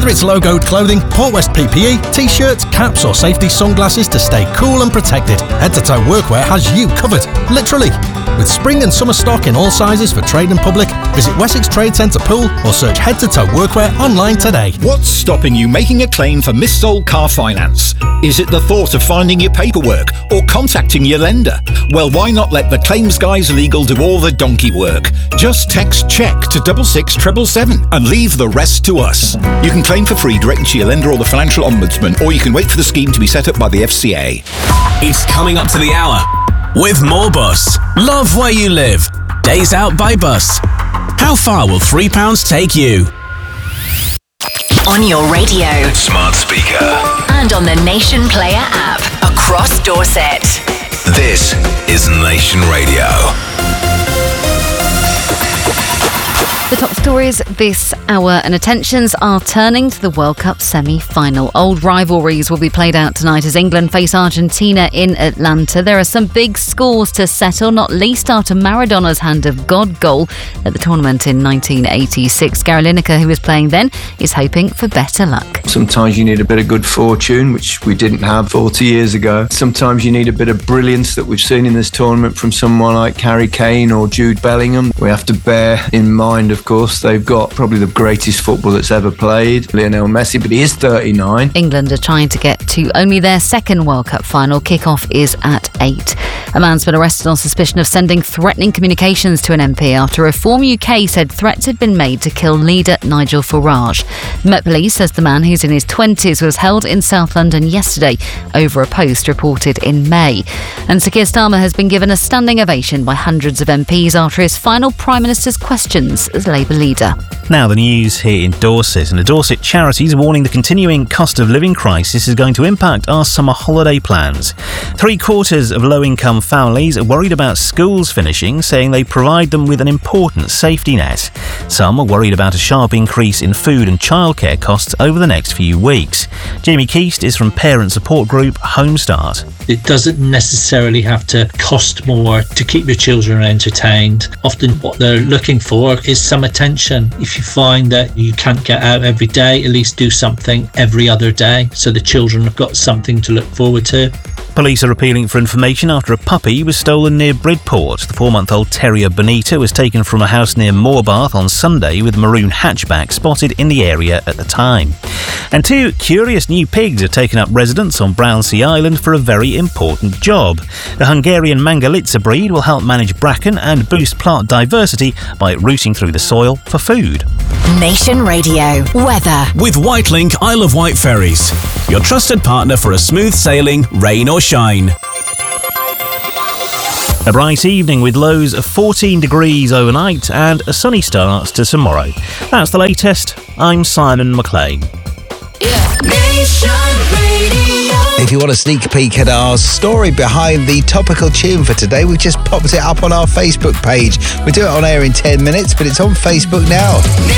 it's logoed clothing, Port West PPE, t-shirts, caps or safety sunglasses to stay cool and protected, Head to Toe Workwear has you covered, literally. With spring and summer stock in all sizes for trade and public, visit Wessex Trade Centre Pool or search Head to Toe Workwear online today. What's stopping you making a claim for missold car finance? Is it the thought of finding your paperwork or contacting your lender? Well, why not let the Claims Guys Legal do all the donkey work? Just text CHECK to 66777 and leave the rest to us. You can claim for free directly to your lender or the Financial Ombudsman, or you can wait for the scheme to be set up by the FCA. It's coming up to the hour with more Bus. Love where you live. Days out by Bus. How far will £3 take you? On your radio, smart speaker, and on the Nation Player app across Dorset. This is Nation Radio. The top stories this hour, and attentions are turning to the World Cup semi-final. Old rivalries will be played out tonight as England face Argentina in Atlanta. There are some big scores to settle, not least after Maradona's Hand of God goal at the tournament in 1986. Gary Lineker, who was playing then, is hoping for better luck. Sometimes you need a bit of good fortune, which we didn't have 40 years ago. Sometimes you need a bit of brilliance that we've seen in this tournament from someone like Harry Kane or Jude Bellingham. We have to bear in mind, of course, they've got probably the greatest football that's ever played, Lionel Messi, but he is 39. England are trying to get to only their second World Cup final. Kick-off is at 8. A man's been arrested on suspicion of sending threatening communications to an MP after Reform UK said threats had been made to kill leader Nigel Farage. Met Police says the man, who's in his 20s, was held in South London yesterday over a post reported in May. And Sir Keir Starmer has been given a standing ovation by hundreds of MPs after his final Prime Minister's questions as Labour leader. Now the news here in Dorset, and the Dorset Charities are warning the continuing cost of living crisis is going to impact our summer holiday plans. 3/4 of low-income families are worried about schools finishing, saying they provide them with an important safety net. Some are worried about a sharp increase in food and childcare costs over the next few weeks. Jamie Keast is from parent support group Homestart. It doesn't necessarily have to cost more to keep your children entertained. Often what they're looking for is some attention. If you find that you can't get out every day, at least do something every other day so the children have got something to look forward to. Police are appealing for information after a puppy was stolen near Bridport. The 4-month-old terrier Bonita was taken from a house near Moorbath on Sunday with a maroon hatchback spotted in the area at the time. And 2 curious new pigs have taken up residence on Brownsea Island for a very important job. The Hungarian Mangalitsa breed will help manage bracken and boost plant diversity by rooting through the soil for food. Nation Radio weather with Whitelink Isle of Wight Ferries, your trusted partner for a smooth sailing, rain or shine. A bright evening with lows of 14 degrees overnight and a sunny start to tomorrow. That's the latest. I'm Simon McLean. If you want a sneak peek at our story behind the topical tune for today, we've just popped it up on our Facebook page. We do it on air in 10 minutes, but it's on Facebook now.